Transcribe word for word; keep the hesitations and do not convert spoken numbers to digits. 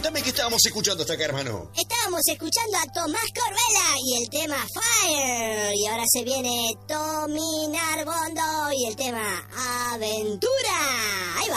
contame qué estábamos escuchando hasta acá, hermano. Estábamos escuchando a Tomás Corbella y el tema Fire. Y ahora se viene Tommy Narbondo y el tema Aventura. Ahí va.